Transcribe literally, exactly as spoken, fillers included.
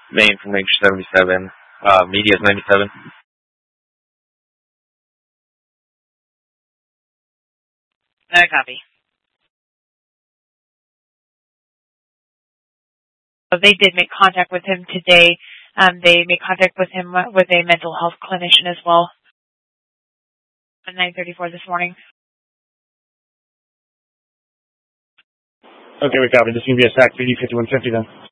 Main from Range seventy-seven. Uh, media is ninety-seven. I copy. So they did make contact with him today. Um, they made contact with him uh, with a mental health clinician as well at nine thirty-four this morning. Okay, we copy. This is going to be a S A C fifty-one fifty then.